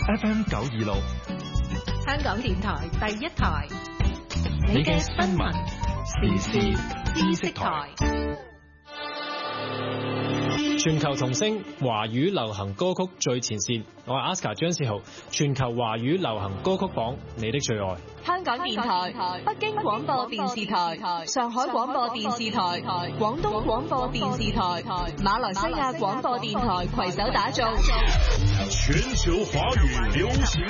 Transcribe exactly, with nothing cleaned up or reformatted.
F M 九二六， 香港電台第一台， 你嘅新聞時事知識台。 全球同聲華語流行歌曲最前線，我係 Aska 張志豪。全球華語流行歌曲榜，你的最愛。 香港電台、北京廣播電視台、上海廣播電視台、廣東廣播電視台、馬來西亞廣播電台攜手打造全球華語流行